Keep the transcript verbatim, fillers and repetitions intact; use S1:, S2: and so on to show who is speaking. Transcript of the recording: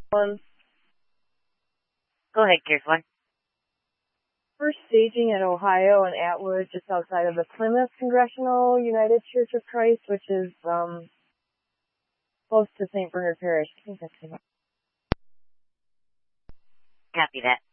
S1: One.
S2: Go ahead, Gears One.
S1: We're staging in Ohio and Atwood, just outside of the Plymouth Congregational United Church of Christ, which is um close to Saint Bernard Parish. I think that's it.
S2: Copy that.